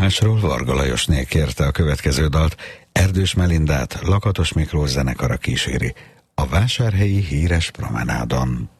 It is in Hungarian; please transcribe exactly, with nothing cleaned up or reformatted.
Tamásról Varga Lajosné kérte a következő dalt. Erdős Melindát Lakatos Miklós zenekara kíséri a vásárhelyi híres promenádon.